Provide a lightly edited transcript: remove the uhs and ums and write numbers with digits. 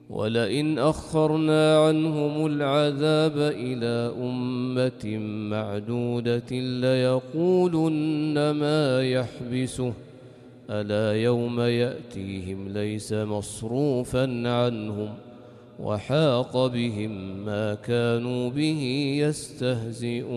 ولئن أخرنا عنهم العذاب إلى أمة معدودة ليقولن ما يحبسه ألا يوم يأتيهم ليس مصروفا عنهم وحاق بهم ما كانوا به يستهزئون